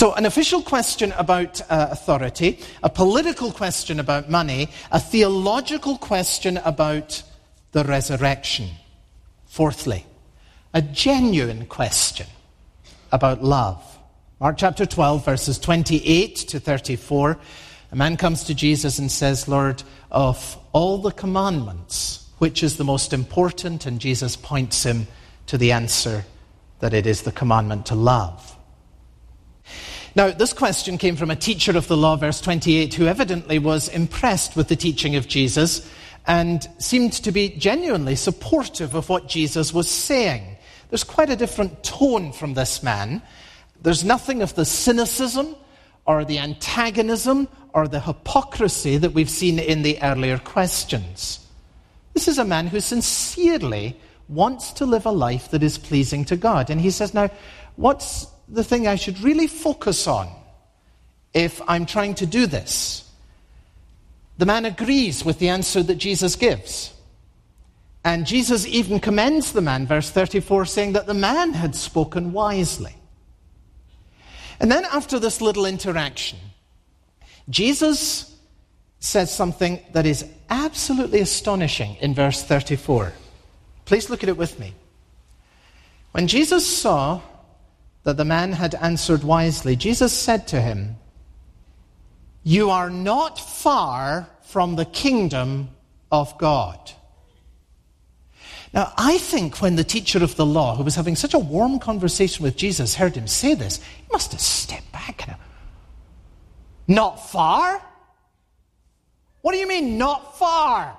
So an official question about authority, a political question about money, a theological question about the resurrection. Fourthly, a genuine question about love. Mark chapter 12, verses 28 to 34. A man comes to Jesus and says, Lord, of all the commandments, which is the most important? And Jesus points him to the answer that it is the commandment to love. Now, this question came from a teacher of the law, verse 28, who evidently was impressed with the teaching of Jesus and seemed to be genuinely supportive of what Jesus was saying. There's quite a different tone from this man. There's nothing of the cynicism or the antagonism or the hypocrisy that we've seen in the earlier questions. This is a man who sincerely wants to live a life that is pleasing to God. And he says, now, what's the thing I should really focus on if I'm trying to do this? The man agrees with the answer that Jesus gives. And Jesus even commends the man, verse 34, saying that the man had spoken wisely. And then after this little interaction, Jesus says something that is absolutely astonishing in verse 34. Please look at it with me. When Jesus saw that the man had answered wisely, Jesus said to him, "You are not far from the kingdom of God." Now, I think when the teacher of the law, who was having such a warm conversation with Jesus, heard him say this, he must have stepped back. Not far? What do you mean, not far?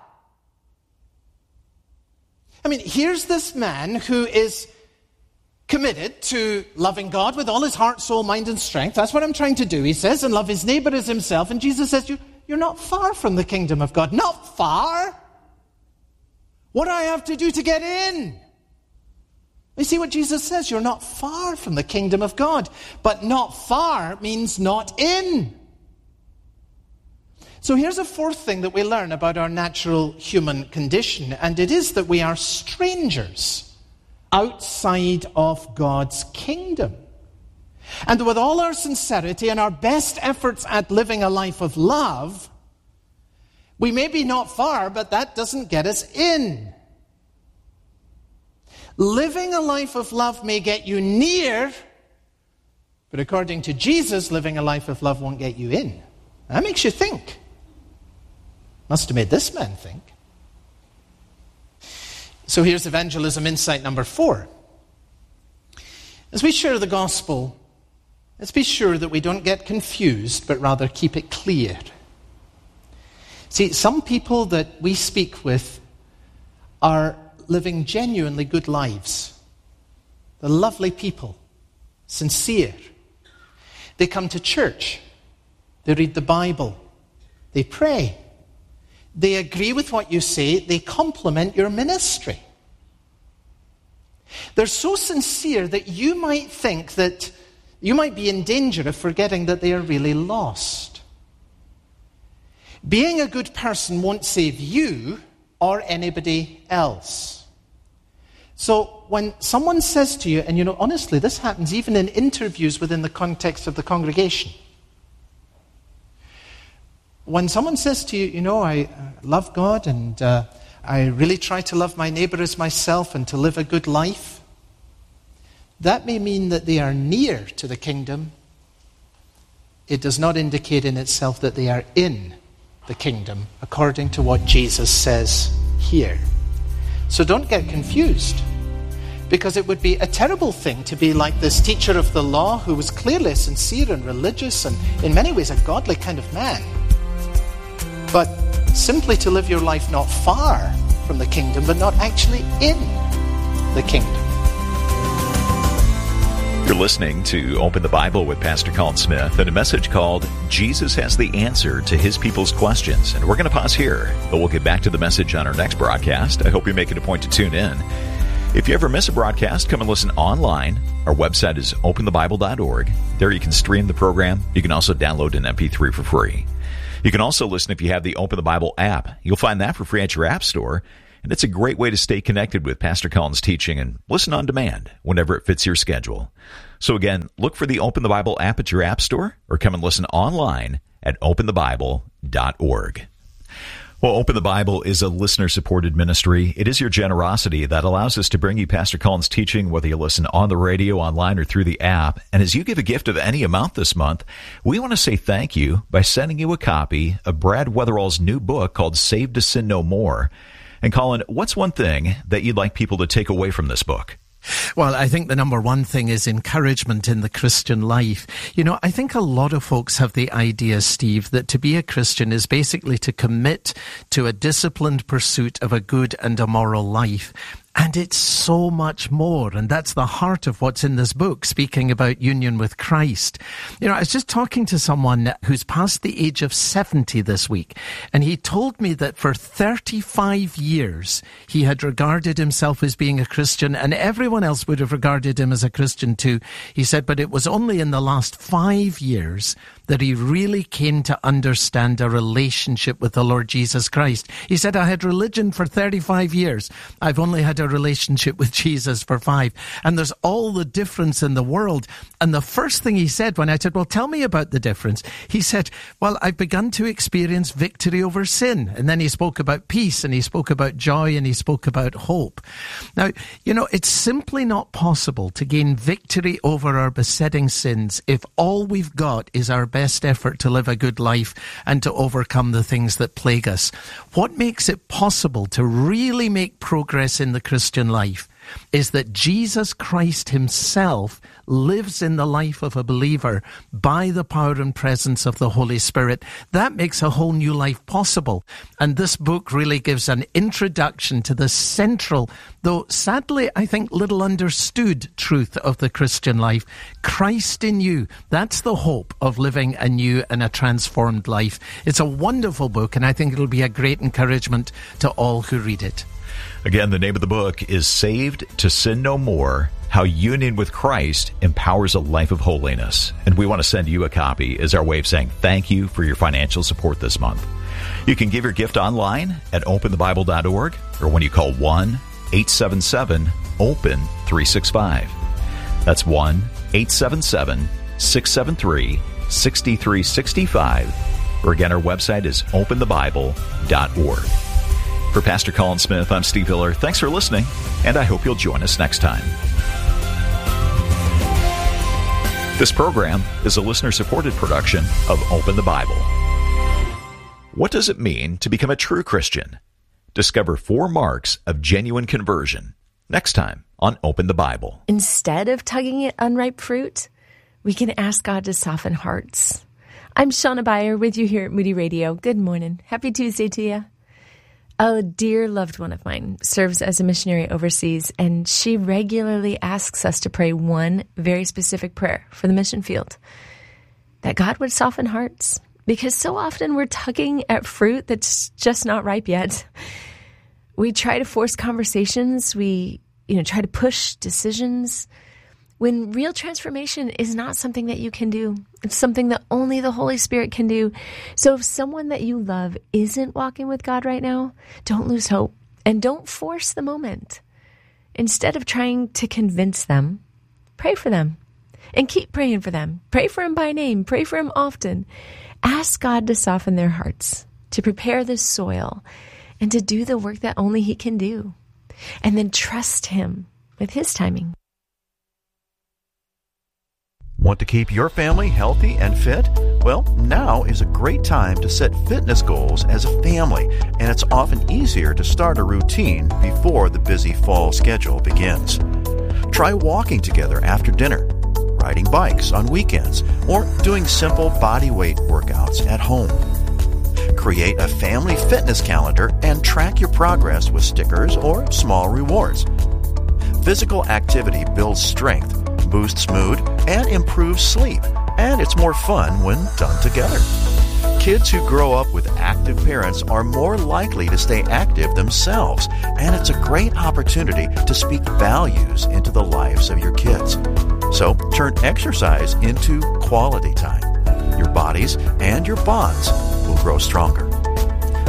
I mean, here's this man who is committed to loving God with all his heart, soul, mind, and strength. That's what I'm trying to do, he says, and love his neighbor as himself. And Jesus says, you're not far from the kingdom of God. Not far? What do I have to do to get in? You see what Jesus says? You're not far from the kingdom of God. But not far means not in. So here's a fourth thing that we learn about our natural human condition, and it is that we are strangers outside of God's kingdom. And with all our sincerity and our best efforts at living a life of love, we may be not far, but that doesn't get us in. Living a life of love may get you near, but according to Jesus, living a life of love won't get you in. That makes you think. Must have made this man think. So here's evangelism insight number 4. As we share the gospel, let's be sure that we don't get confused, but rather keep it clear. See, some people that we speak with are living genuinely good lives. They're lovely people, sincere. They come to church. They read the Bible. They pray. They agree with what you say. They compliment your ministry. They're so sincere that you might think that you might be in danger of forgetting that they are really lost. Being a good person won't save you or anybody else. So when someone says to you, and honestly, this happens even in interviews within the context of the congregation. When someone says to you, I love God and I really try to love my neighbor as myself and to live a good life, that may mean that they are near to the kingdom. It does not indicate in itself that they are in the kingdom, according to what Jesus says here. So don't get confused, because it would be a terrible thing to be like this teacher of the law who was clearly sincere and religious and in many ways a godly kind of man, but simply to live your life not far from the kingdom, but not actually in the kingdom. You're listening to Open the Bible with Pastor Colin Smith and a message called Jesus Has the Answer to His People's Questions. And we're going to pause here, but we'll get back to the message on our next broadcast. I hope you make it a point to tune in. If you ever miss a broadcast, come and listen online. Our website is openthebible.org. There you can stream the program. You can also download an MP3 for free. You can also listen if you have the Open the Bible app. You'll find that for free at your app store. And it's a great way to stay connected with Pastor Colin's teaching and listen on demand whenever it fits your schedule. So again, look for the Open the Bible app at your app store or come and listen online at openthebible.org. Well, Open the Bible is a listener-supported ministry. It is your generosity that allows us to bring you Pastor Cullen's teaching, whether you listen on the radio, online, or through the app. And as you give a gift of any amount this month, we want to say thank you by sending you a copy of Brad Weatherall's new book called Saved to Sin No More. And Colin, what's one thing that you'd like people to take away from this book? Well, I think the number one thing is encouragement in the Christian life. You know, I think a lot of folks have the idea, Steve, that to be a Christian is basically to commit to a disciplined pursuit of a good and a moral life. And it's so much more. And that's the heart of what's in this book, speaking about union with Christ. You know, I was just talking to someone who's past the age of 70 this week, and he told me that for 35 years, he had regarded himself as being a Christian, and everyone else would have regarded him as a Christian too. He said, but it was only in the last 5 years that he really came to understand a relationship with the Lord Jesus Christ. He said, I had religion for 35 years. I've only had a relationship with Jesus for 5. And there's all the difference in the world. And the first thing he said when I said, well, tell me about the difference, he said, well, I've begun to experience victory over sin. And then he spoke about peace, and he spoke about joy, and he spoke about hope. Now, you know, it's simply not possible to gain victory over our besetting sins if all we've got is our best effort to live a good life and to overcome the things that plague us. What makes it possible to really make progress in the Christian life is that Jesus Christ himself lives in the life of a believer by the power and presence of the Holy Spirit. That makes a whole new life possible. And this book really gives an introduction to the central, though sadly I think little understood, truth of the Christian life. Christ in you. That's the hope of living a new and a transformed life. It's a wonderful book, and I think it'll be a great encouragement to all who read it. Again, the name of the book is Saved to Sin No More, How Union with Christ Empowers a Life of Holiness. And we want to send you a copy as our way of saying thank you for your financial support this month. You can give your gift online at openthebible.org or when you call 1-877-OPEN-365. That's 1-877-673-6365. Or again, our website is openthebible.org. For Pastor Colin Smith, I'm Steve Hiller. Thanks for listening, and I hope you'll join us next time. This program is a listener-supported production of Open the Bible. What does it mean to become a true Christian? Discover 4 marks of genuine conversion next time on Open the Bible. Instead of tugging at unripe fruit, we can ask God to soften hearts. I'm Shauna Beyer with you here at Moody Radio. Good morning. Happy Tuesday to you. A dear loved one of mine serves as a missionary overseas, and she regularly asks us to pray one very specific prayer for the mission field, that God would soften hearts, because so often we're tugging at fruit that's just not ripe yet. We try to force conversations. We, try to push decisions, when real transformation is not something that you can do. It's something that only the Holy Spirit can do. So if someone that you love isn't walking with God right now, don't lose hope and don't force the moment. Instead of trying to convince them, pray for them and keep praying for them. Pray for them by name. Pray for them often. Ask God to soften their hearts, to prepare the soil, and to do the work that only He can do. And then trust Him with His timing. Want to keep your family healthy and fit? Well, now is a great time to set fitness goals as a family, and it's often easier to start a routine before the busy fall schedule begins. Try walking together after dinner, riding bikes on weekends, or doing simple body weight workouts at home. Create a family fitness calendar and track your progress with stickers or small rewards. Physical activity builds strength, boosts mood, and improves sleep, and it's more fun when done together. Kids who grow up with active parents are more likely to stay active themselves, and it's a great opportunity to speak values into the lives of your kids. So turn exercise into quality time. Your bodies and your bonds will grow stronger.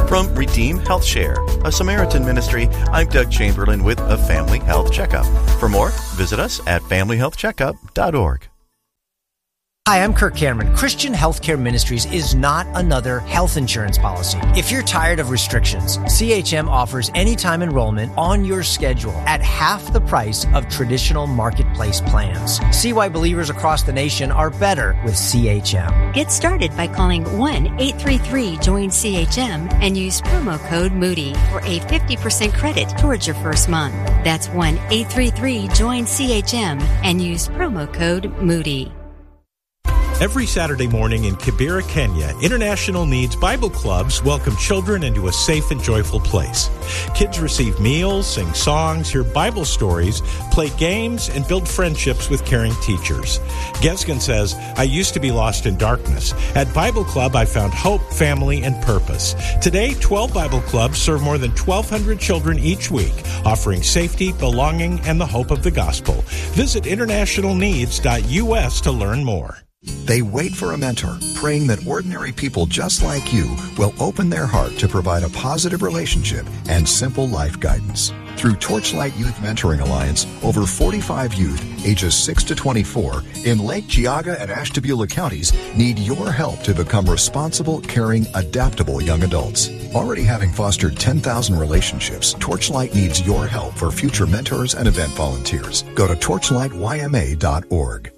From Redeem Health Share, a Samaritan ministry, I'm Doug Chamberlain with a Family Health Checkup. For more, visit us at familyhealthcheckup.org. Hi, I'm Kirk Cameron. Christian Healthcare Ministries is not another health insurance policy. If you're tired of restrictions, CHM offers anytime enrollment on your schedule at half the price of traditional marketplace plans. See why believers across the nation are better with CHM. Get started by calling 1-833-JOIN-CHM and use promo code Moody for a 50% credit towards your first month. That's 1-833-JOIN-CHM and use promo code Moody. Every Saturday morning in Kibera, Kenya, International Needs Bible Clubs welcome children into a safe and joyful place. Kids receive meals, sing songs, hear Bible stories, play games, and build friendships with caring teachers. Gesgen says, I used to be lost in darkness. At Bible Club, I found hope, family, and purpose. Today, 12 Bible Clubs serve more than 1,200 children each week, offering safety, belonging, and the hope of the gospel. Visit internationalneeds.us to learn more. They wait for a mentor, praying that ordinary people just like you will open their heart to provide a positive relationship and simple life guidance. Through Torchlight Youth Mentoring Alliance, over 45 youth ages 6 to 24 in Lake Geauga and Ashtabula counties need your help to become responsible, caring, adaptable young adults. Already having fostered 10,000 relationships, Torchlight needs your help for future mentors and event volunteers. Go to torchlightyma.org.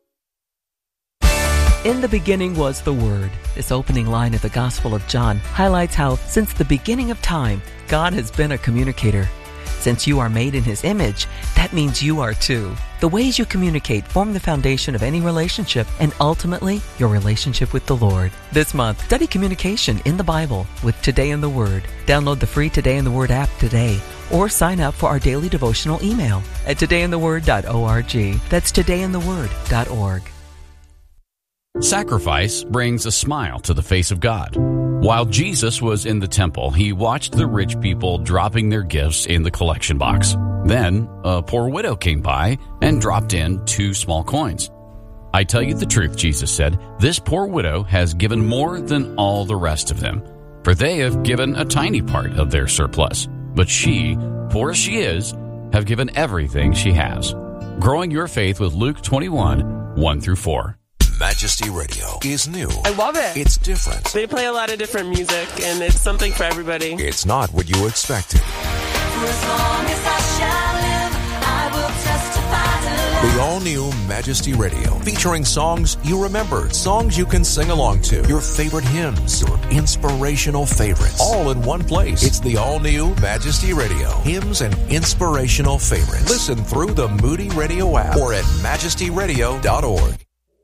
In the beginning was the Word. This opening line of the Gospel of John highlights how, since the beginning of time, God has been a communicator. Since you are made in His image, that means you are too. The ways you communicate form the foundation of any relationship and ultimately your relationship with the Lord. This month, study communication in the Bible with Today in the Word. Download the free Today in the Word app today or sign up for our daily devotional email at todayintheword.org. That's todayintheword.org. Sacrifice brings a smile to the face of God. While Jesus was in the temple, he watched the rich people dropping their gifts in the collection box. Then, a poor widow came by and dropped in 2 small coins. I tell you the truth, Jesus said, this poor widow has given more than all the rest of them, for they have given a tiny part of their surplus. But she, poor as she is, have given everything she has. Growing your faith with Luke 21, 1-4. Majesty Radio is new. I love it. It's different. They play a lot of different music, and it's something for everybody. It's not what you expected. For as long as I shall live, I will testify to love. The all-new Majesty Radio, featuring songs you remember, songs you can sing along to, your favorite hymns, your inspirational favorites, all in one place. It's the all-new Majesty Radio, hymns and inspirational favorites. Listen through the Moody Radio app or at majestyradio.org.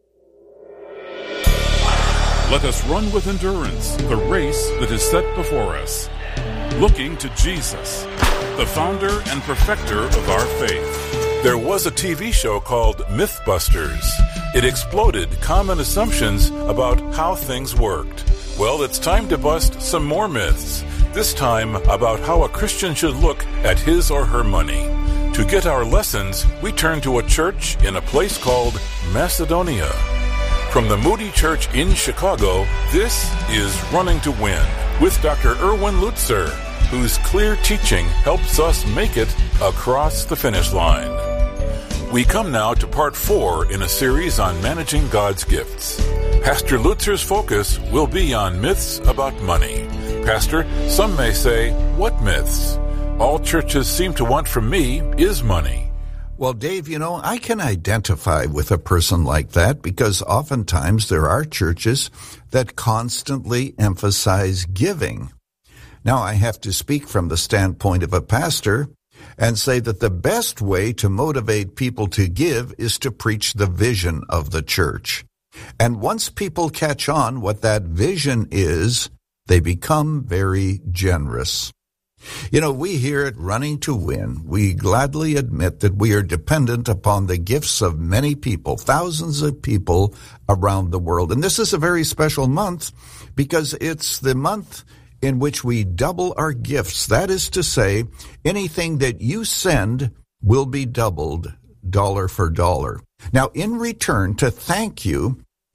Let us run with endurance the race that is set before us, looking to Jesus, the founder and perfecter of our faith. There was a TV show called Mythbusters. It exploded common assumptions about how things worked. Well, it's time to bust some more myths, this time about how a Christian should look at his or her money. To get our lessons, we turn to a church in a place called Macedonia. From the Moody Church in Chicago, this is Running to Win with Dr. Erwin Lutzer, whose clear teaching helps us make it across the finish line. We come now to part 4 in a series on managing God's gifts. Pastor Lutzer's focus will be on myths about money. Pastor, some may say, what myths? All churches seem to want from me is money. Well, Dave, I can identify with a person like that because oftentimes there are churches that constantly emphasize giving. Now, I have to speak from the standpoint of a pastor and say that the best way to motivate people to give is to preach the vision of the church. And once people catch on what that vision is, they become very generous. We here at Running to Win, we gladly admit that we are dependent upon the gifts of many people, thousands of people around the world. And this is a very special month because it's the month in which we double our gifts. That is to say, anything that you send will be doubled dollar for dollar. Now, in return, to thank you,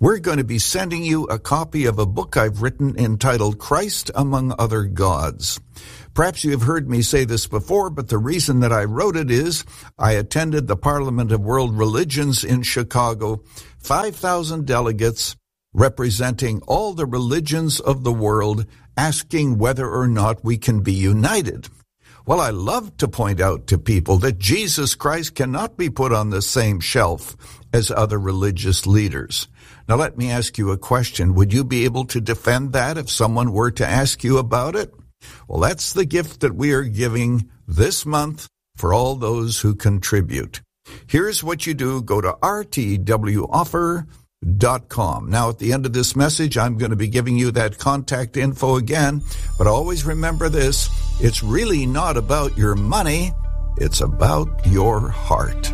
we're going to be sending you a copy of a book I've written entitled Christ Among Other Gods. Perhaps you have heard me say this before, but the reason that I wrote it is I attended the Parliament of World Religions in Chicago, 5,000 delegates representing all the religions of the world, asking whether or not we can be united. Well, I love to point out to people that Jesus Christ cannot be put on the same shelf as other religious leaders. Now, let me ask you a question. Would you be able to defend that if someone were to ask you about it? Well, that's the gift that we are giving this month for all those who contribute. Here's what you do. Go to rtwoffer.com. Now, at the end of this message, I'm going to be giving you that contact info again, but always remember this. It's really not about your money. It's about your heart.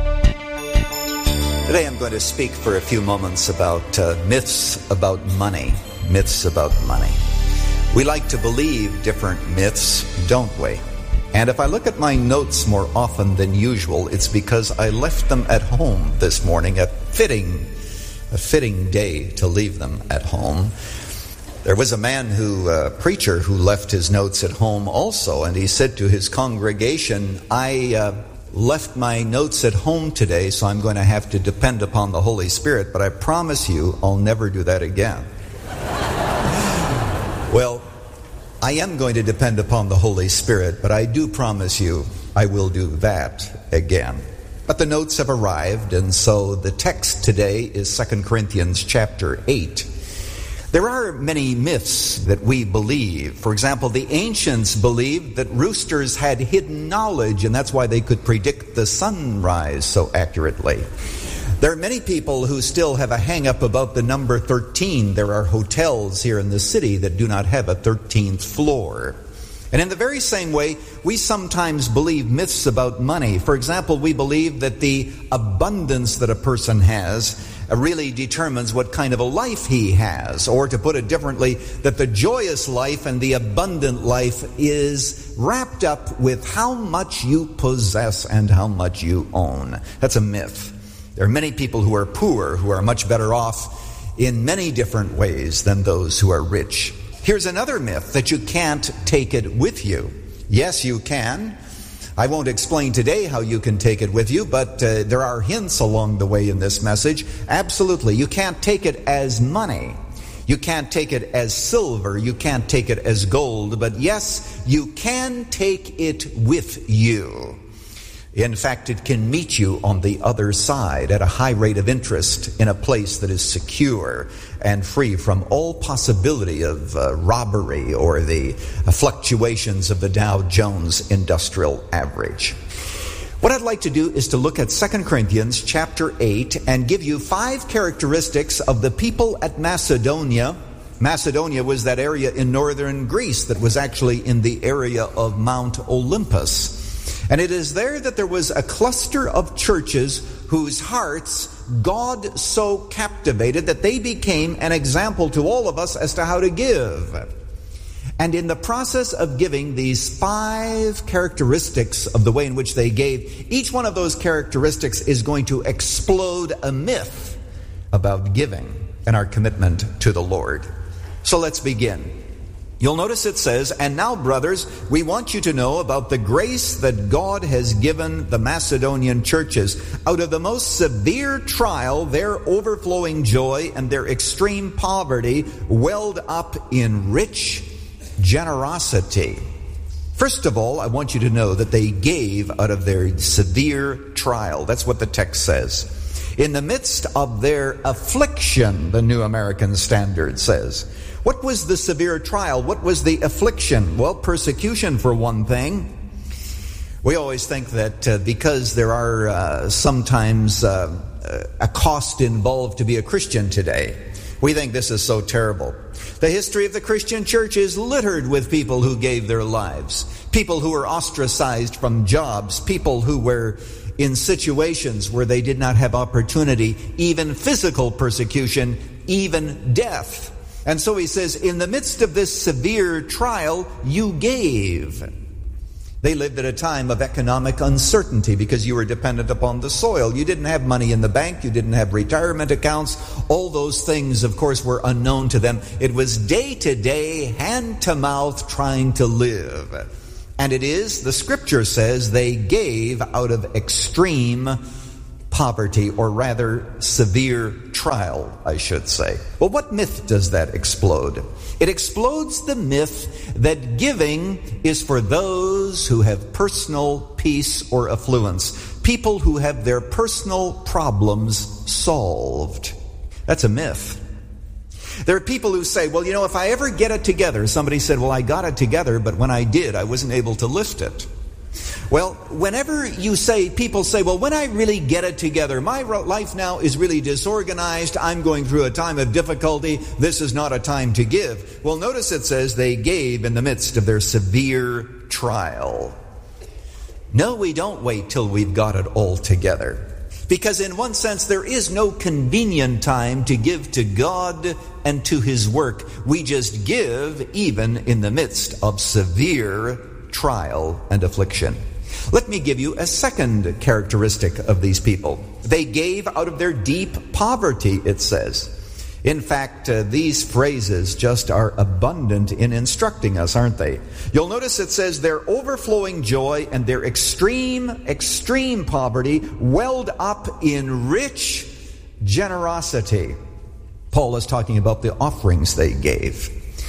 Today I'm going to speak for a few moments about myths about money. Myths about money. We like to believe different myths, don't we? And if I look at my notes more often than usual, it's because I left them at home this morning, a fitting day to leave them at home. There was a preacher who left his notes at home also, and he said to his congregation, I left my notes at home today, so I'm going to have to depend upon the Holy Spirit, but I promise you I'll never do that again. Well, I am going to depend upon the Holy Spirit, but I do promise you I will do that again. But the notes have arrived, and so the text today is 2 Corinthians chapter 8. There are many myths that we believe. For example, the ancients believed that roosters had hidden knowledge, and that's why they could predict the sunrise so accurately. There are many people who still have a hang-up about the number 13. There are hotels here in the city that do not have a 13th floor. And in the very same way, we sometimes believe myths about money. For example, we believe that the abundance that a person has really determines what kind of a life he has. Or to put it differently, that the joyous life and the abundant life is wrapped up with how much you possess and how much you own. That's a myth. There are many people who are poor who are much better off in many different ways than those who are rich. Here's another myth, that you can't take it with you. Yes, you can. I won't explain today how you can take it with you, but there are hints along the way in this message. Absolutely. You can't take it as money. You can't take it as silver. You can't take it as gold. But yes, you can take it with you. In fact, it can meet you on the other side at a high rate of interest in a place that is secure and free from all possibility of robbery or the fluctuations of the Dow Jones Industrial Average. What I'd like to do is to look at 2 Corinthians chapter 8 and give you 5 characteristics of the people at Macedonia. Macedonia was that area in northern Greece that was actually in the area of Mount Olympus. And it is there that there was a cluster of churches whose hearts God so captivated that they became an example to all of us as to how to give. And in the process of giving these 5 characteristics of the way in which they gave, each one of those characteristics is going to explode a myth about giving and our commitment to the Lord. So let's begin. You'll notice it says, and now, brothers, we want you to know about the grace that God has given the Macedonian churches. Out of the most severe trial, their overflowing joy and their extreme poverty welled up in rich generosity. First of all, I want you to know that they gave out of their severe trial. That's what the text says. In the midst of their affliction, the New American Standard says. What was the severe trial? What was the affliction? Well, persecution for one thing. We always think that because there are sometimes a cost involved to be a Christian today, we think this is so terrible. The history of the Christian church is littered with people who gave their lives, people who were ostracized from jobs, people who were in situations where they did not have opportunity, even physical persecution, even death. And so he says, in the midst of this severe trial, you gave. They lived at a time of economic uncertainty because you were dependent upon the soil. You didn't have money in the bank. You didn't have retirement accounts. All those things, of course, were unknown to them. It was day to day, hand to mouth, trying to live. And it is, the scripture says, they gave out of extreme poverty, or rather severe trial, I should say. Well, what myth does that explode? It explodes the myth that giving is for those who have personal peace or affluence, people who have their personal problems solved. That's a myth. There are people who say, well, if I ever get it together, somebody said, well, I got it together, but when I did, I wasn't able to lift it. Well, whenever people say, well, when I really get it together, my life now is really disorganized, I'm going through a time of difficulty, this is not a time to give. Well, notice it says they gave in the midst of their severe trial. No, we don't wait till we've got it all together. Because in one sense, there is no convenient time to give to God and to His work. We just give even in the midst of severe trial and affliction. Let me give you a second characteristic of these people. They gave out of their deep poverty, it says. In fact, these phrases just are abundant in instructing us, aren't they? You'll notice it says their overflowing joy and their extreme poverty welled up in rich generosity. Paul is talking about the offerings they gave.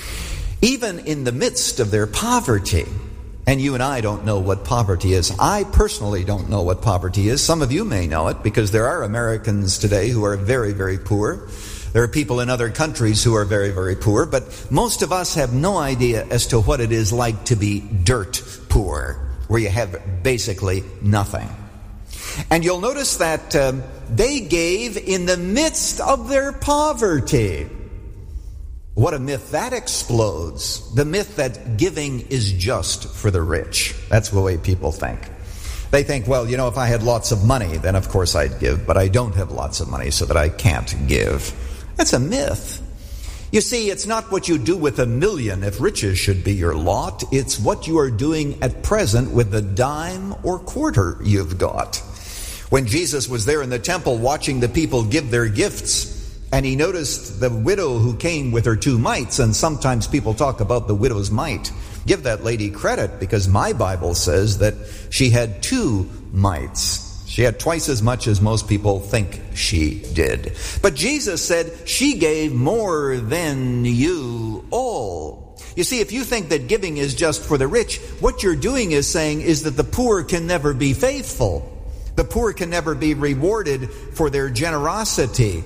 Even in the midst of their poverty, and you and I don't know what poverty is. I personally don't know what poverty is. Some of you may know it because there are Americans today who are very, very poor. There are people in other countries who are very, very poor. But most of us have no idea as to what it is like to be dirt poor, where you have basically nothing. And you'll notice that they gave in the midst of their poverty. What a myth that explodes. The myth that giving is just for the rich. That's the way people think. They think, well, if I had lots of money, then of course I'd give, but I don't have lots of money so that I can't give. That's a myth. You see, it's not what you do with $1 million if riches should be your lot. It's what you are doing at present with the dime or quarter you've got. When Jesus was there in the temple watching the people give their gifts, and he noticed the widow who came with her 2 mites, and sometimes people talk about the widow's mite. Give that lady credit, because my Bible says that she had 2 mites. She had twice as much as most people think she did. But Jesus said she gave more than you all. You see, if you think that giving is just for the rich, what you're doing is saying is that the poor can never be faithful. The poor can never be rewarded for their generosity.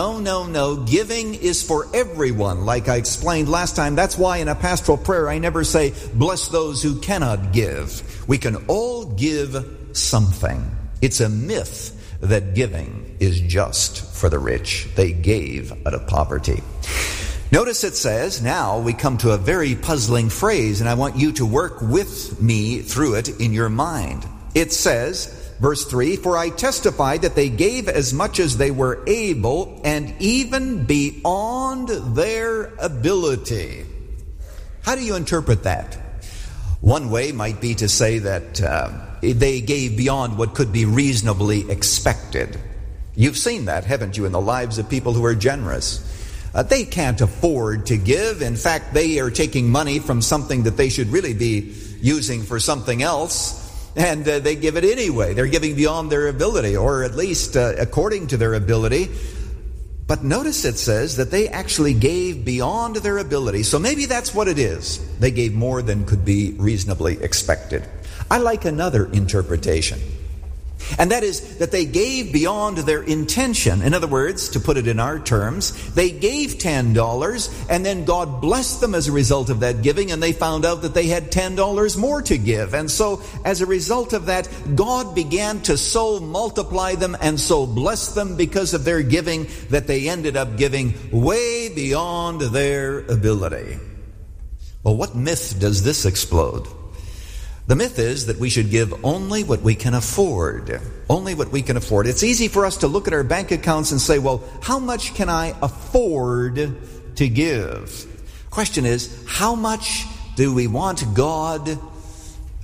No. Giving is for everyone. Like I explained last time, that's why in a pastoral prayer I never say, bless those who cannot give. We can all give something. It's a myth that giving is just for the rich. They gave out of poverty. Notice it says, now we come to a very puzzling phrase, and I want you to work with me through it in your mind. It says, verse 3, for I testify that they gave as much as they were able and even beyond their ability. How do you interpret that? One way might be to say that they gave beyond what could be reasonably expected. You've seen that, haven't you, in the lives of people who are generous. They can't afford to give. In fact, they are taking money from something that they should really be using for something else. And they give it anyway. They're giving beyond their ability, or at least according to their ability. But notice it says that they actually gave beyond their ability. So maybe that's what it is. They gave more than could be reasonably expected. I like another interpretation. And that is that they gave beyond their intention. In other words, to put it in our terms, they gave $10 and then God blessed them as a result of that giving, and they found out that they had $10 more to give. And so as a result of that, God began to so multiply them and so bless them because of their giving that they ended up giving way beyond their ability. Well, what myth does this explode? The myth is that we should give only what we can afford. Only what we can afford. It's easy for us to look at our bank accounts and say, well, how much can I afford to give? Question is, how much do we want God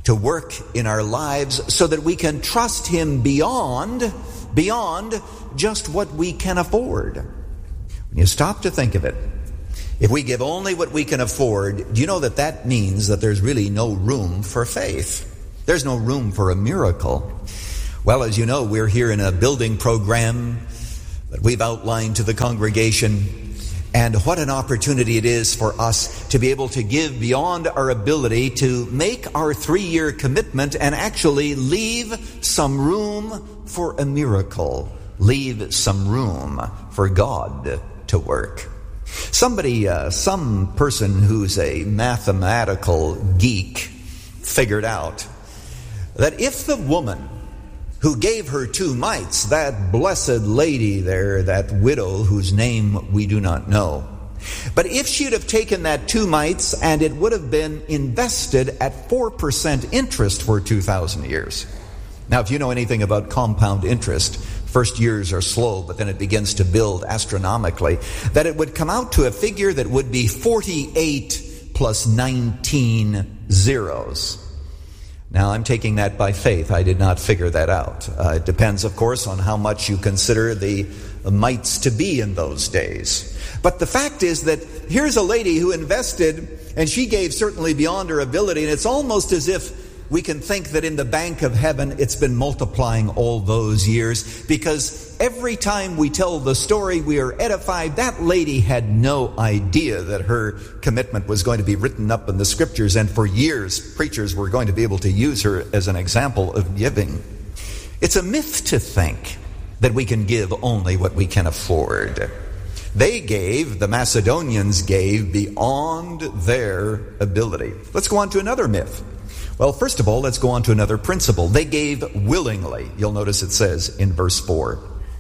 to work in our lives so that we can trust Him beyond just what we can afford. When you stop to think of it, if we give only what we can afford, do you know that means that there's really no room for faith? There's no room for a miracle. Well, as you know, we're here in a building program that we've outlined to the congregation. And what an opportunity it is for us to be able to give beyond our ability to make our 3-year commitment and actually leave some room for a miracle. Leave some room for God to work. Some person who's a mathematical geek figured out that if the woman who gave her 2 mites, that blessed lady there, that widow whose name we do not know, but if she'd have taken that 2 mites and it would have been invested at 4% interest for 2,000 years. Now, if you know anything about compound interest, first years are slow, but then it begins to build astronomically, that it would come out to a figure that would be 48 plus 19 zeros. Now, I'm taking that by faith. I did not figure that out. It depends, of course, on how much you consider the mites to be in those days. But the fact is that here's a lady who invested, and she gave certainly beyond her ability, and it's almost as if we can think that in the bank of heaven it's been multiplying all those years, because every time we tell the story we are edified. That lady had no idea that her commitment was going to be written up in the scriptures, and for years preachers were going to be able to use her as an example of giving. It's a myth to think that we can give only what we can afford. The Macedonians gave beyond their ability. Let's go on to another myth. Well, first of all, let's go on to another principle. They gave willingly. You'll notice it says in verse 4.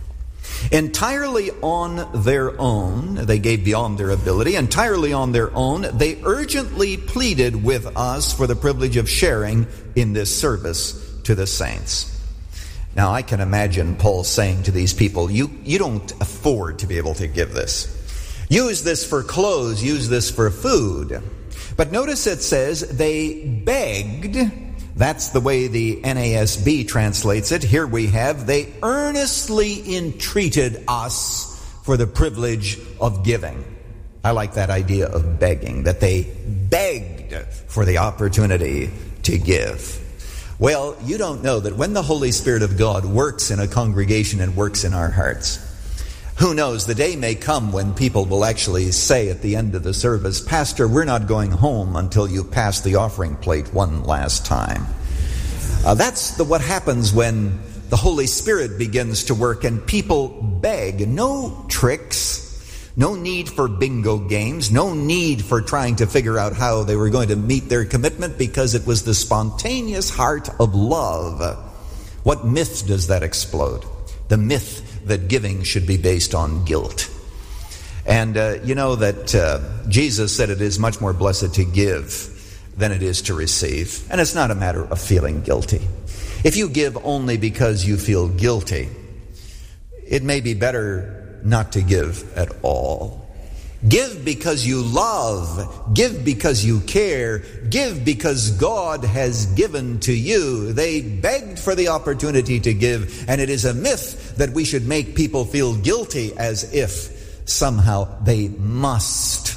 Entirely on their own, they gave beyond their ability. Entirely on their own, they urgently pleaded with us for the privilege of sharing in this service to the saints. Now, I can imagine Paul saying to these people, you don't afford to be able to give this. Use this for clothes, use this for food. But notice it says they begged. That's the way the NASB translates it. Here we have, they earnestly entreated us for the privilege of giving. I like that idea of begging, that they begged for the opportunity to give. Well, you don't know that when the Holy Spirit of God works in a congregation and works in our hearts, who knows, the day may come when people will actually say at the end of the service, Pastor, we're not going home until you pass the offering plate one last time. That's what happens when the Holy Spirit begins to work and people beg. No tricks, no need for bingo games, no need for trying to figure out how they were going to meet their commitment, because it was the spontaneous heart of love. What myth does that explode? The myth that giving should be based on guilt. And you know that Jesus said it is much more blessed to give than it is to receive. And it's not a matter of feeling guilty. If you give only because you feel guilty, it may be better not to give at all. Give because you love. Give because you care. Give because God has given to you. They begged for the opportunity to give, and it is a myth that we should make people feel guilty as if somehow they must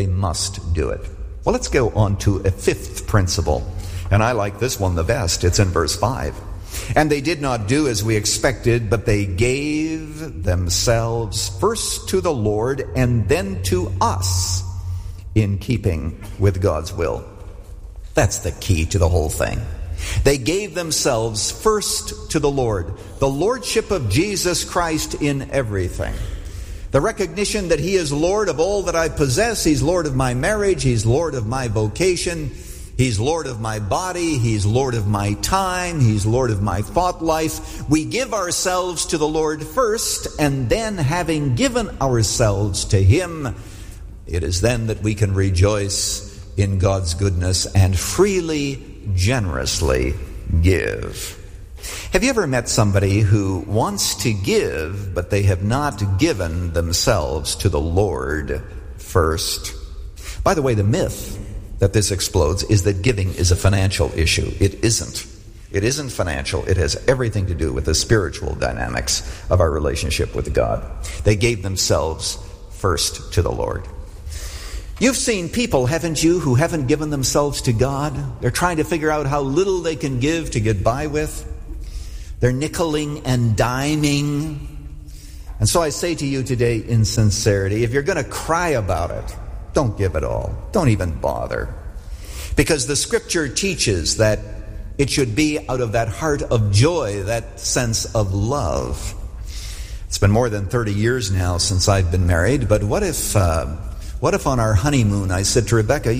do it. Well, let's go on to a fifth principle, and I like this one the best. It's in verse 5. And they did not do as we expected, but they gave themselves first to the Lord and then to us, in keeping with God's will. That's the key to the whole thing. They gave themselves first to the Lord. The lordship of Jesus Christ in everything. The recognition that He is Lord of all that I possess. He's Lord of my marriage. He's Lord of my vocation. He's Lord of my body. He's Lord of my time. He's Lord of my thought life. We give ourselves to the Lord first, and then having given ourselves to Him, it is then that we can rejoice in God's goodness and freely, generously give. Have you ever met somebody who wants to give, but they have not given themselves to the Lord first? By the way, the myth that this explodes is that giving is a financial issue. It isn't. It isn't financial. It has everything to do with the spiritual dynamics of our relationship with God. They gave themselves first to the Lord. You've seen people, haven't you, who haven't given themselves to God? They're trying to figure out how little they can give to get by with. They're nickeling and diming. And so I say to you today in sincerity, if you're going to cry about it, don't give it all. Don't even bother. Because the Scripture teaches that it should be out of that heart of joy, that sense of love. It's been more than 30 years now since I've been married, but what if on our honeymoon I said to Rebecca,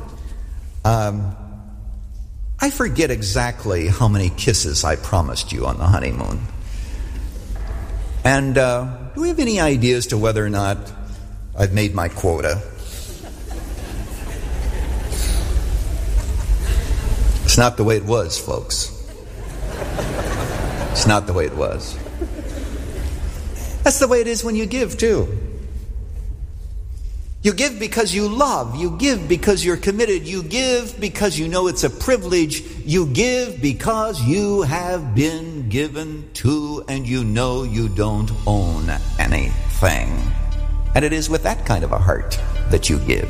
I forget exactly how many kisses I promised you on the honeymoon. And do we have any idea as to whether or not I've made my quota? It's not the way it was, folks. It's not the way it was. That's the way it is when you give, too. You give because you love. You give because you're committed. You give because you know it's a privilege. You give because you have been given to and you know you don't own anything. And it is with that kind of a heart that you give.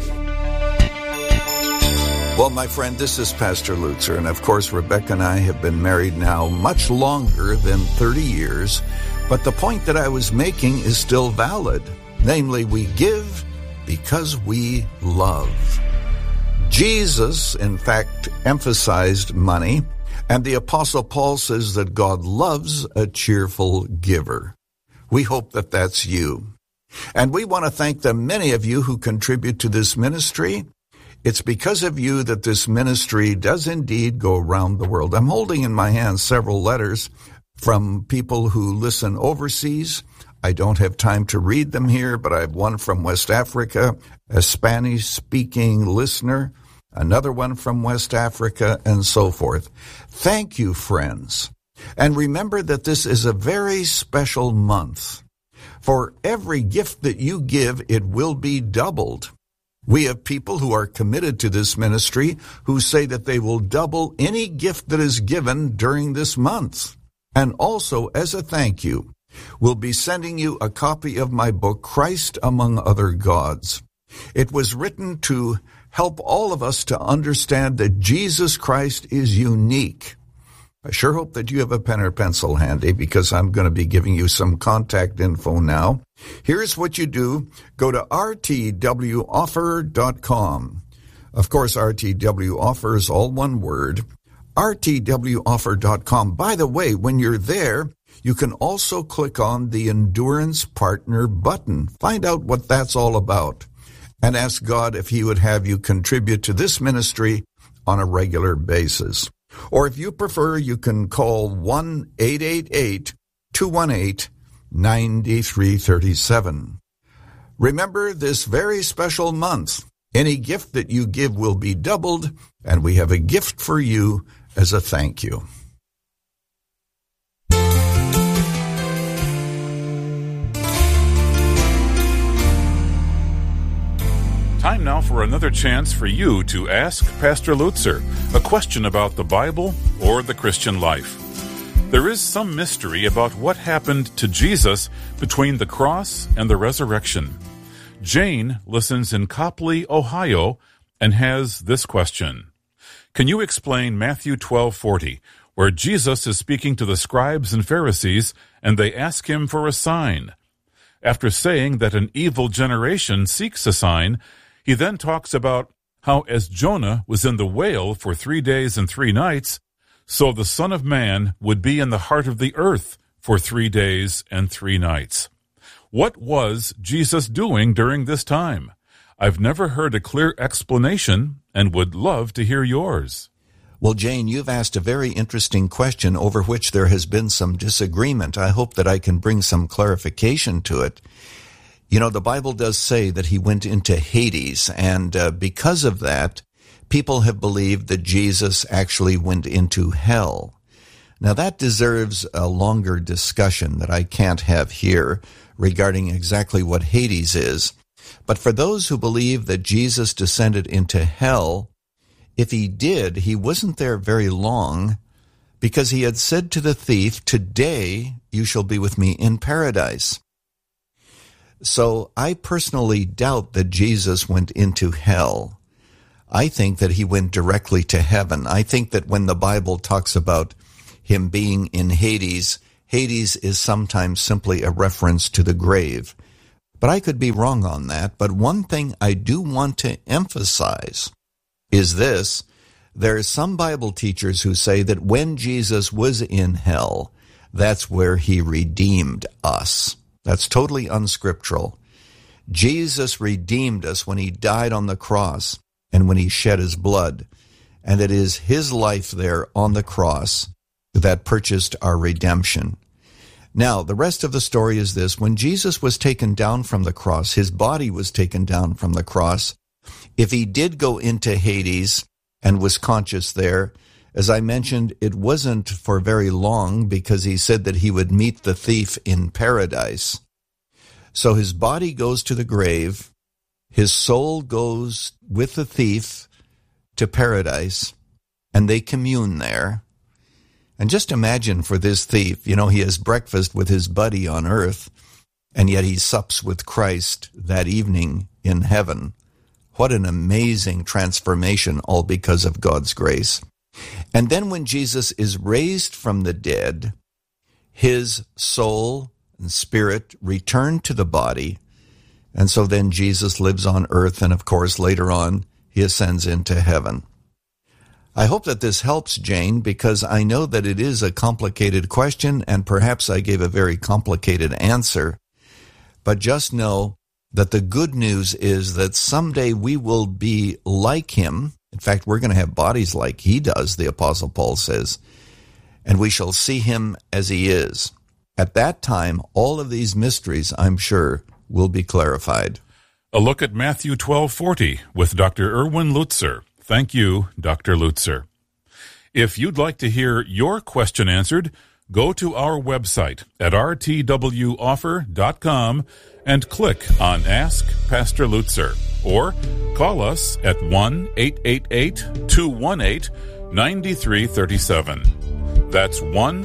Well, my friend, this is Pastor Lutzer, and of course Rebecca and I have been married now much longer than 30 years, but the point that I was making is still valid. Namely, we give because we love. Jesus, in fact, emphasized money, and the Apostle Paul says that God loves a cheerful giver. We hope that that's you. And we want to thank the many of you who contribute to this ministry. It's because of you that this ministry does indeed go around the world. I'm holding in my hand several letters from people who listen overseas. I don't have time to read them here, but I have one from West Africa, a Spanish-speaking listener, another one from West Africa, and so forth. Thank you, friends. And remember that this is a very special month. For every gift that you give, it will be doubled. We have people who are committed to this ministry who say that they will double any gift that is given during this month. And also, as a thank you, we'll be sending you a copy of my book, Christ Among Other Gods. It was written to help all of us to understand that Jesus Christ is unique. I sure hope that you have a pen or pencil handy because I'm going to be giving you some contact info now. Here's what you do. Go to rtwoffer.com. Of course, RTWoffer is all one word. rtwoffer.com. By the way, when you're there, you can also click on the Endurance Partner button. Find out what that's all about and ask God if He would have you contribute to this ministry on a regular basis. Or if you prefer, you can call 1-888-218-9337. Remember, this very special month, any gift that you give will be doubled, and we have a gift for you as a thank you. Time now for another chance for you to ask Pastor Lutzer a question about the Bible or the Christian life. There is some mystery about what happened to Jesus between the cross and the resurrection. Jane listens in Copley, Ohio, and has this question. Can you explain Matthew 12:40, where Jesus is speaking to the scribes and Pharisees, and they ask him for a sign? After saying that an evil generation seeks a sign, he then talks about how as Jonah was in the whale for 3 days and 3 nights, so the Son of Man would be in the heart of the earth for 3 days and 3 nights. What was Jesus doing during this time? I've never heard a clear explanation and would love to hear yours. Well, Jane, you've asked a very interesting question over which there has been some disagreement. I hope that I can bring some clarification to it. You know, the Bible does say that he went into Hades, and because of that, people have believed that Jesus actually went into hell. Now, that deserves a longer discussion that I can't have here regarding exactly what Hades is. But for those who believe that Jesus descended into hell, if he did, he wasn't there very long, because he had said to the thief, "Today you shall be with me in paradise." So I personally doubt that Jesus went into hell. I think that he went directly to heaven. I think that when the Bible talks about him being in Hades, Hades is sometimes simply a reference to the grave. But I could be wrong on that. But one thing I do want to emphasize is this. There are some Bible teachers who say that when Jesus was in hell, that's where he redeemed us. That's totally unscriptural. Jesus redeemed us when he died on the cross and when he shed his blood. And it is his life there on the cross that purchased our redemption. Now, the rest of the story is this. When Jesus was taken down from the cross, his body was taken down from the cross. If he did go into Hades and was conscious there, as I mentioned, it wasn't for very long because he said that he would meet the thief in paradise. So his body goes to the grave, his soul goes with the thief to paradise, and they commune there. And just imagine for this thief, he has breakfast with his buddy on earth, and yet he sups with Christ that evening in heaven. What an amazing transformation, all because of God's grace. And then when Jesus is raised from the dead, his soul and spirit return to the body, and so then Jesus lives on earth, and of course later on he ascends into heaven. I hope that this helps, Jane, because I know that it is a complicated question, and perhaps I gave a very complicated answer. But just know that the good news is that someday we will be like him. In fact, we're going to have bodies like he does, the Apostle Paul says, and we shall see him as he is. At that time, all of these mysteries, I'm sure, will be clarified. A look at Matthew 12:40 with Dr. Erwin Lutzer. Thank you, Dr. Lutzer. If you'd like to hear your question answered, go to our website at rtwoffer.com and click on Ask Pastor Lutzer, or call us at 1-888-218-9337. That's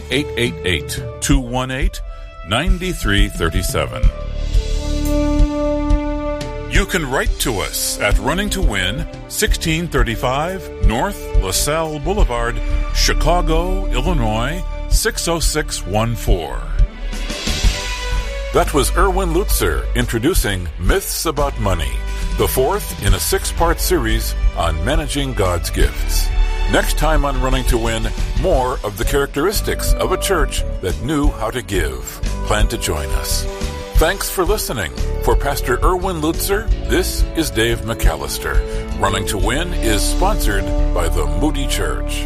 1-888-218-9337. You can write to us at Running to Win, 1635 North LaSalle Boulevard, Chicago, Illinois, 60614. That was Erwin Lutzer introducing Myths About Money, the fourth in a 6-part series on managing God's gifts. Next time on Running to Win, more of the characteristics of a church that knew how to give. Plan to join us. Thanks for listening. For Pastor Erwin Lutzer, this is Dave McAllister. Running to Win is sponsored by the Moody Church.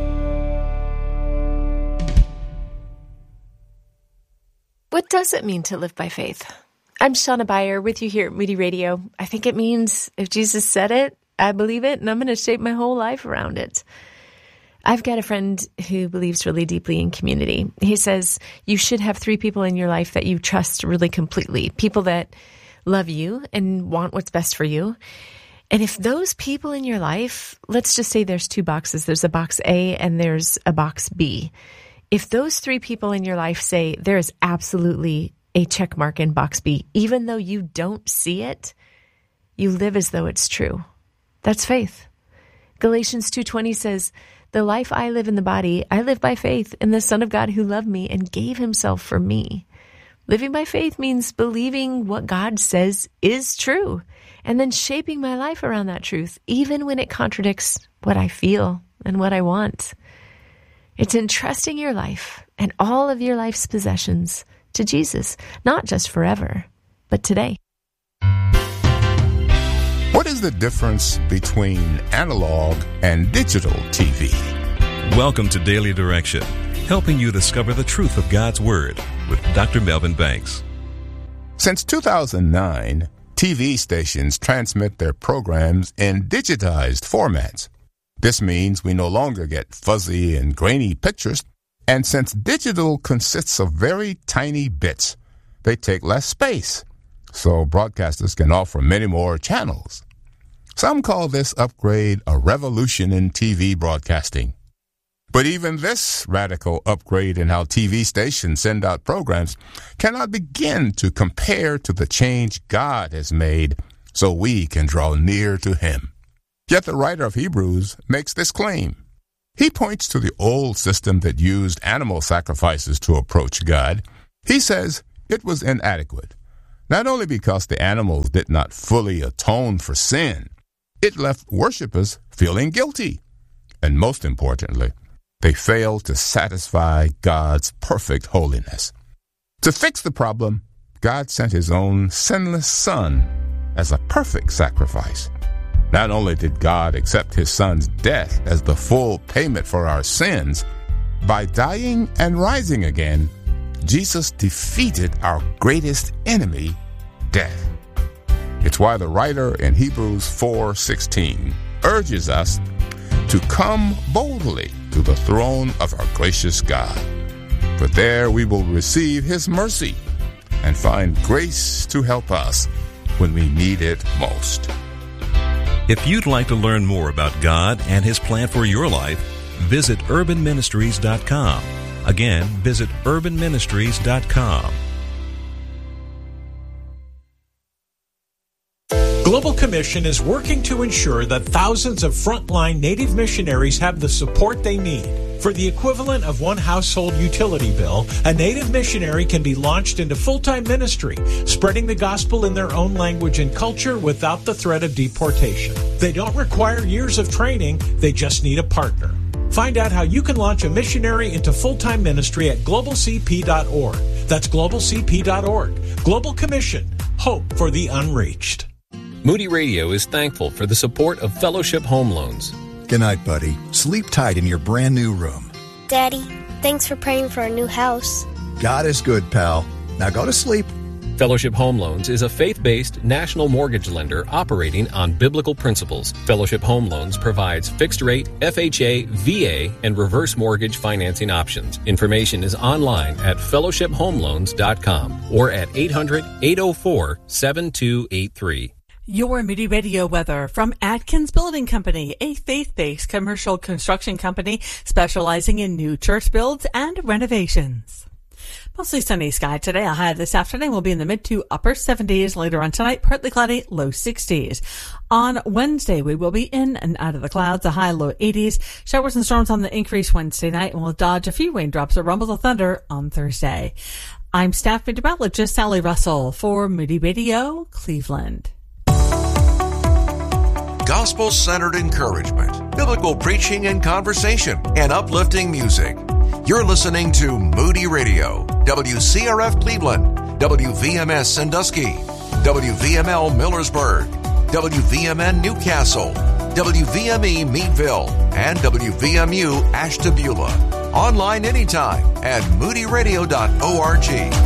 What does it mean to live by faith? I'm Shauna Beyer with you here at Moody Radio. I think it means if Jesus said it, I believe it, and I'm going to shape my whole life around it. I've got a friend who believes really deeply in community. He says you should have 3 people in your life that you trust really completely, people that love you and want what's best for you. And if those people in your life, let's just say there's 2 boxes. There's a box A and there's a box B. If those 3 people in your life say there is absolutely a check mark in box B, even though you don't see it, you live as though it's true. That's faith. Galatians 2:20 says, "The life I live in the body, I live by faith in the Son of God who loved me and gave himself for me." Living by faith means believing what God says is true and then shaping my life around that truth, even when it contradicts what I feel and what I want. It's entrusting your life and all of your life's possessions to Jesus, not just forever, but today. What is the difference between analog and digital TV? Welcome to Daily Direction, helping you discover the truth of God's Word with Dr. Melvin Banks. Since 2009, TV stations transmit their programs in digitized formats. This means we no longer get fuzzy and grainy pictures, and since digital consists of very tiny bits, they take less space, so broadcasters can offer many more channels. Some call this upgrade a revolution in TV broadcasting. But even this radical upgrade in how TV stations send out programs cannot begin to compare to the change God has made so we can draw near to Him. Yet the writer of Hebrews makes this claim. He points to the old system that used animal sacrifices to approach God. He says it was inadequate, not only because the animals did not fully atone for sin, it left worshipers feeling guilty. And most importantly, they failed to satisfy God's perfect holiness. To fix the problem, God sent His own sinless Son as a perfect sacrifice. Not only did God accept His Son's death as the full payment for our sins, by dying and rising again, Jesus defeated our greatest enemy, death. It's why the writer in Hebrews 4:16 urges us to come boldly to the throne of our gracious God. For there we will receive His mercy and find grace to help us when we need it most. If you'd like to learn more about God and His plan for your life, visit urbanministries.com. Again, visit urbanministries.com. Global Commission is working to ensure that thousands of frontline Native missionaries have the support they need. For the equivalent of one household utility bill, a Native missionary can be launched into full-time ministry, spreading the gospel in their own language and culture without the threat of deportation. They don't require years of training, they just need a partner. Find out how you can launch a missionary into full-time ministry at globalcp.org. That's globalcp.org. Global Commission. Hope for the unreached. Moody Radio is thankful for the support of Fellowship Home Loans. Good night, buddy. Sleep tight in your brand new room. Daddy, thanks for praying for our new house. God is good, pal. Now go to sleep. Fellowship Home Loans is a faith-based national mortgage lender operating on biblical principles. Fellowship Home Loans provides fixed-rate, FHA, VA, and reverse mortgage financing options. Information is online at fellowshiphomeloans.com or at 800-804-7283. Your Moody Radio weather from Atkins Building Company, a faith-based commercial construction company specializing in new church builds and renovations. Mostly sunny sky today. A high this afternoon will be in the mid to upper 70s. Later on tonight, partly cloudy, low 60s. On Wednesday, we will be in and out of the clouds, a high low 80s. Showers and storms on the increase Wednesday night, and we'll dodge a few raindrops or rumbles of thunder on Thursday. I'm staff meteorologist Sally Russell for Moody Radio, Cleveland. Gospel-centered encouragement, biblical preaching and conversation, and uplifting music. You're listening to Moody Radio, WCRF Cleveland, WVMS Sandusky, WVML Millersburg, WVMN Newcastle, WVME Meadville, and WVMU Ashtabula. Online anytime at moodyradio.org.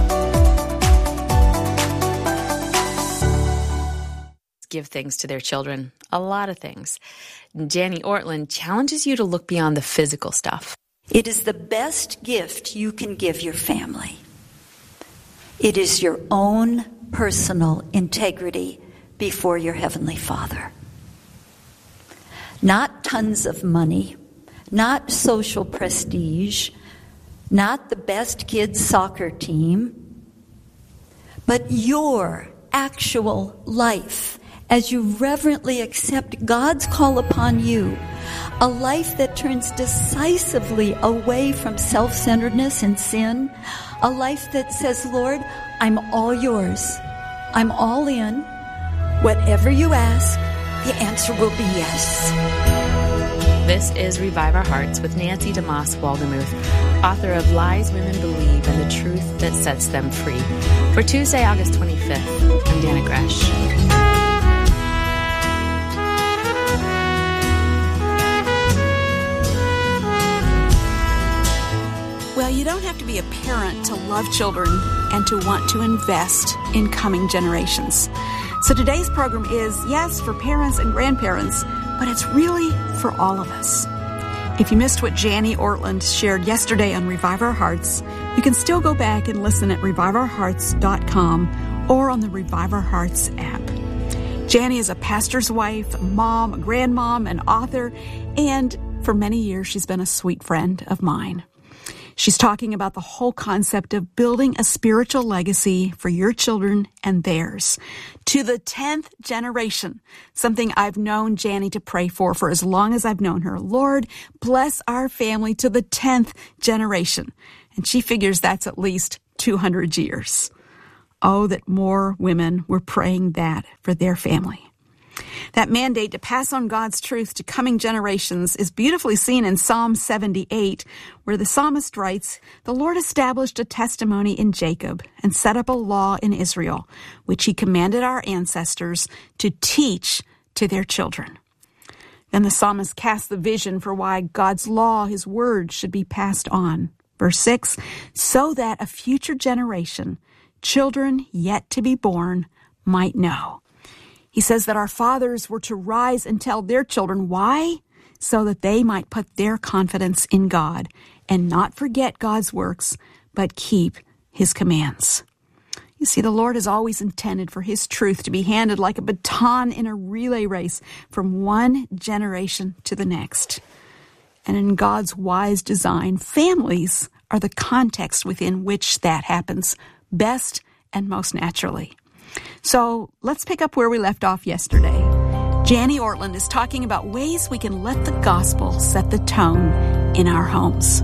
Give things to their children, a lot of things. Janny Ortland challenges you to look beyond the physical stuff. It is the best gift you can give your family. It is your own personal integrity before your Heavenly Father. Not tons of money, not social prestige, not the best kids' soccer team, but your actual life as you reverently accept God's call upon you, a life that turns decisively away from self-centeredness and sin, a life that says, Lord, I'm all yours. I'm all in. Whatever you ask, the answer will be yes. This is Revive Our Hearts with Nancy DeMoss Waldemuth, author of Lies Women Believe and the Truth That Sets Them Free. For Tuesday, August 25th, I'm Dana Gresh. Well, you don't have to be a parent to love children and to want to invest in coming generations. So today's program is, yes, for parents and grandparents, but it's really for all of us. If you missed what Janny Ortland shared yesterday on Revive Our Hearts, you can still go back and listen at reviveourhearts.com or on the Revive Our Hearts app. Janie is a pastor's wife, a mom, a grandmom, an author, and for many years she's been a sweet friend of mine. She's talking about the whole concept of building a spiritual legacy for your children and theirs to the 10th generation, something I've known Janie to pray for as long as I've known her. Lord, bless our family to the 10th generation. And she figures that's at least 200 years. Oh, that more women were praying that for their family. That mandate to pass on God's truth to coming generations is beautifully seen in Psalm 78, where the psalmist writes, "The Lord established a testimony in Jacob and set up a law in Israel, which he commanded our ancestors to teach to their children." Then the psalmist casts the vision for why God's law, his word, should be passed on. Verse 6, so that a future generation, children yet to be born, might know. He says that our fathers were to rise and tell their children. Why? So that they might put their confidence in God and not forget God's works, but keep his commands. You see, the Lord has always intended for his truth to be handed like a baton in a relay race from one generation to the next. And in God's wise design, families are the context within which that happens best and most naturally. So let's pick up where we left off yesterday. Janie Ortlund is talking about ways we can let the gospel set the tone in our homes.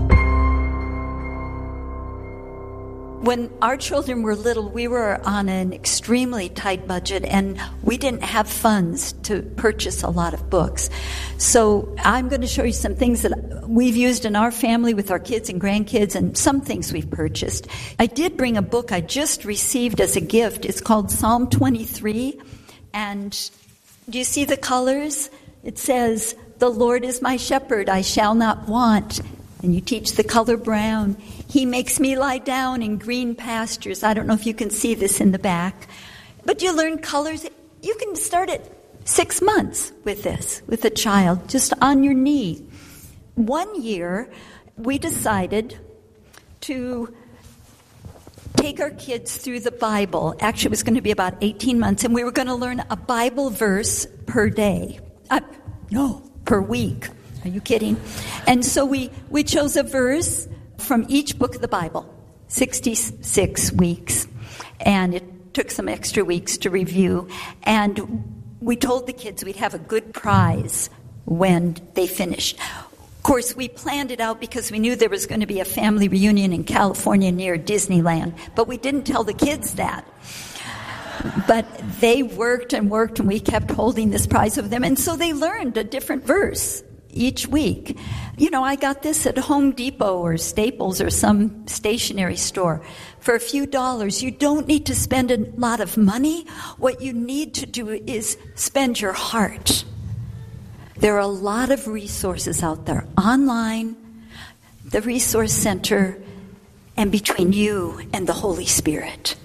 When our children were little, we were on an extremely tight budget, and we didn't have funds to purchase a lot of books. So I'm going to show you some things that we've used in our family with our kids and grandkids, and some things we've purchased. I did bring a book I just received as a gift. It's called Psalm 23, and do you see the colors? It says, "The Lord is my shepherd, I shall not want." And you teach the color brown. He makes me lie down in green pastures. I don't know if you can see this in the back. But you learn colors. You can start at 6 months with this, with a child, just on your knee. One year, we decided to take our kids through the Bible. Actually, it was going to be about 18 months, and we were going to learn a Bible verse per day. Per week. Are you kidding? And so we chose a verse from each book of the Bible, 66 weeks. And it took some extra weeks to review. And we told the kids we'd have a good prize when they finished. Of course, we planned it out because we knew there was going to be a family reunion in California near Disneyland. But we didn't tell the kids that. But they worked, and we kept holding this prize of them. And so they learned a different verse each week. You know, I got this at Home Depot or Staples or some stationery store for a few dollars. You don't need to spend a lot of money. What you need to do is spend your heart. There are a lot of resources out there online, the Resource Center, and between you and the Holy Spirit.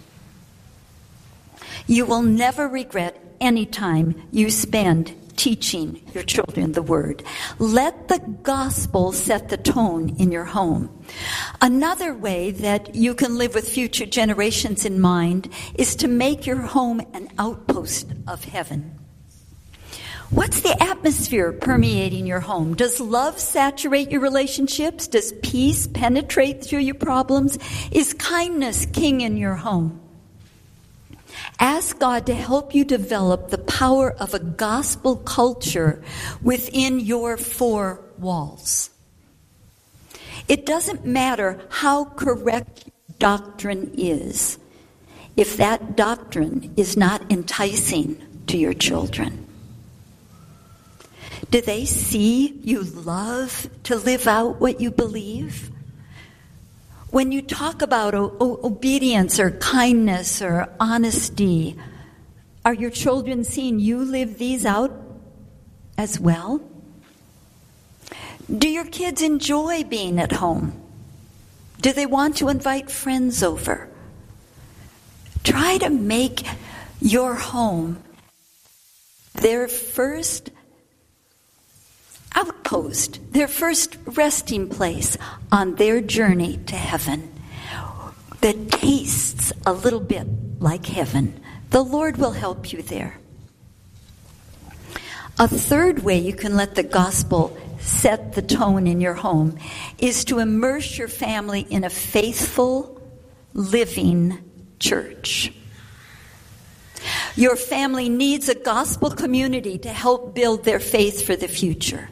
You will never regret any time you spend teaching your children the Word. Let the gospel set the tone in your home. Another way that you can live with future generations in mind is to make your home an outpost of heaven. What's the atmosphere permeating your home? Does love saturate your relationships? Does peace penetrate through your problems? Is kindness king in your home? Ask God to help you develop the power of a gospel culture within your four walls. It doesn't matter how correct doctrine is if that doctrine is not enticing to your children. Do they see you love to live out what you believe? When you talk about obedience or kindness or honesty, are your children seeing you live these out as well? Do your kids enjoy being at home? Do they want to invite friends over? Try to make your home their first outpost, their first resting place on their journey to heaven that tastes a little bit like heaven. The Lord will help you there. A third way you can let the gospel set the tone in your home is to immerse your family in a faithful, living church. Your family needs a gospel community to help build their faith for the future.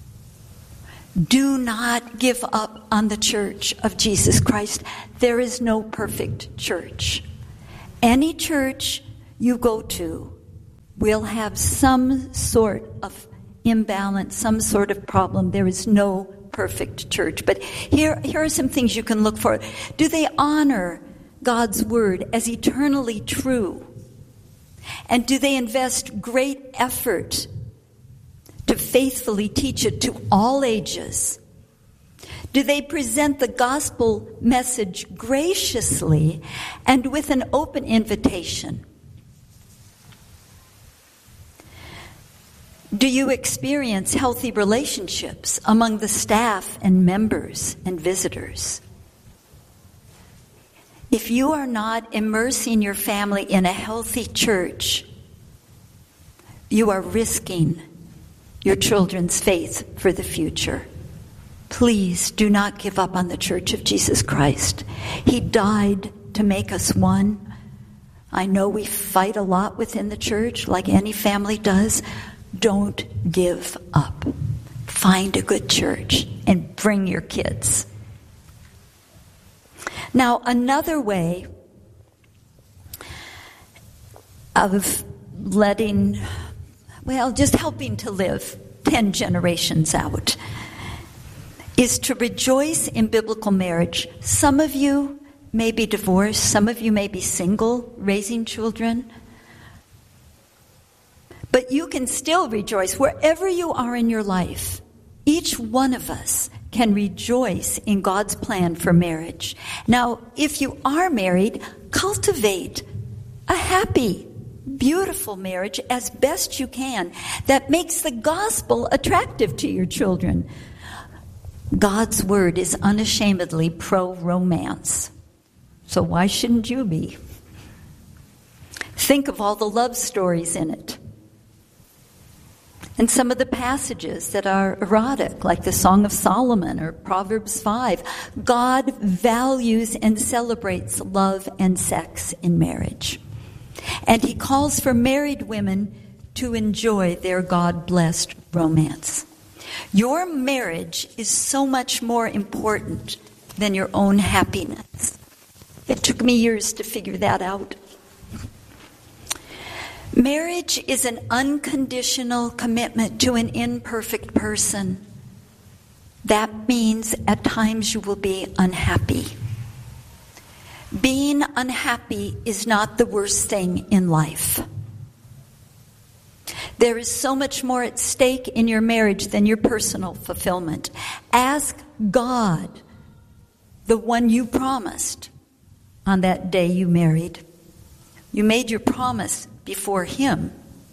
Do not give up on the church of Jesus Christ. There is no perfect church. Any church you go to will have some sort of imbalance, some sort of problem. There is no perfect church. But here are some things you can look for. Do they honor God's word as eternally true? And do they invest great effort to faithfully teach it to all ages? Do they present the gospel message graciously and with an open invitation? Do you experience healthy relationships among the staff and members and visitors? If you are not immersing your family in a healthy church, you are risking your children's faith for the future. Please do not give up on the Church of Jesus Christ. He died to make us one. I know we fight a lot within the church, like any family does. Don't give up. Find a good church and bring your kids. Now, another way of just helping to live 10 generations out is to rejoice in biblical marriage. Some of you may be divorced. Some of you may be single, raising children. But you can still rejoice wherever you are in your life. Each one of us can rejoice in God's plan for marriage. Now, if you are married, cultivate a happy, beautiful marriage as best you can that makes the gospel attractive to your children. God's word is unashamedly pro-romance. So why shouldn't you be? Think of all the love stories in it. And some of the passages that are erotic, like the Song of Solomon or Proverbs 5. God values and celebrates love and sex in marriage. And he calls for married women to enjoy their God-blessed romance. Your marriage is so much more important than your own happiness. It took me years to figure that out. Marriage is an unconditional commitment to an imperfect person. That means at times you will be unhappy. Being unhappy is not the worst thing in life. There is so much more at stake in your marriage than your personal fulfillment. Ask God, the one you promised on that day you married. You made your promise before him.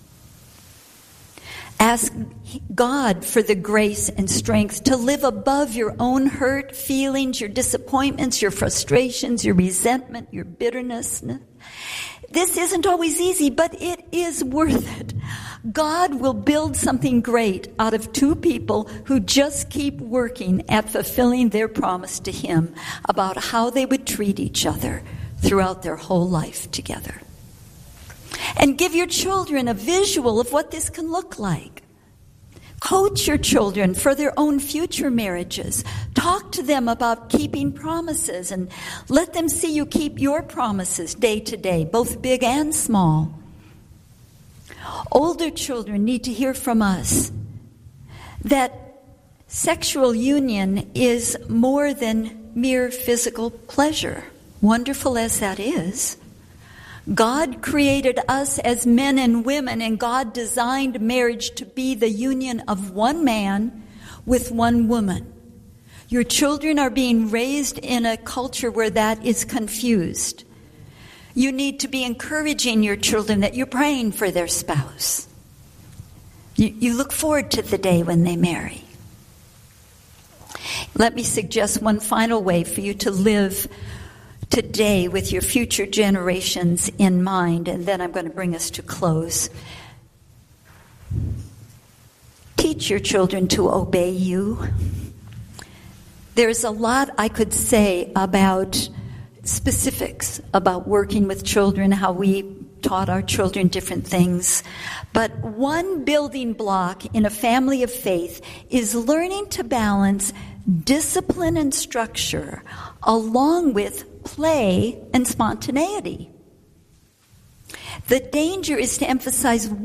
Ask God for the grace and strength to live above your own hurt feelings, your disappointments, your frustrations, your resentment, your bitterness. This isn't always easy, but it is worth it. God will build something great out of two people who just keep working at fulfilling their promise to him about how they would treat each other throughout their whole life together. And give your children a visual of what this can look like. Coach your children for their own future marriages. Talk to them about keeping promises and let them see you keep your promises day to day, both big and small. Older children need to hear from us that sexual union is more than mere physical pleasure, wonderful as that is. God created us as men and women, and God designed marriage to be the union of one man with one woman. Your children are being raised in a culture where that is confused. You need to be encouraging your children that you're praying for their spouse. You look forward to the day when they marry. Let me suggest one final way for you to live today with your future generations in mind, and then I'm going to bring us to close. teach your children to obey you. There's a lot I could say about specifics about working with children, how we taught our children different things. But one building block in a family of faith is learning to balance discipline and structure along with play and spontaneity. The danger is to emphasize